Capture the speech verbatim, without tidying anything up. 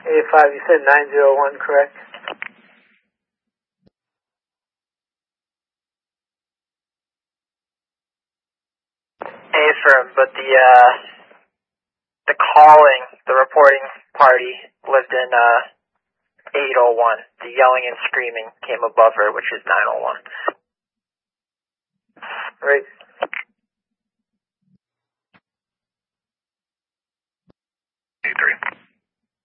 A five, you said nine zero one, correct? A-firm, but the, uh, the calling, the reporting party lived in, uh, eight oh one. The yelling and screaming came above her, which is nine oh one. Right.